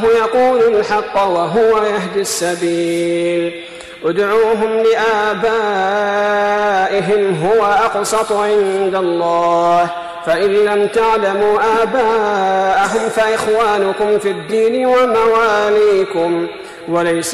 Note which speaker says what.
Speaker 1: يقول الحق وهو يهدي السبيل ادعوهم لآبائهم هو أقسط عند الله فإن لم تعلموا آباءهم فإخوانكم في الدين ومواليكم وليس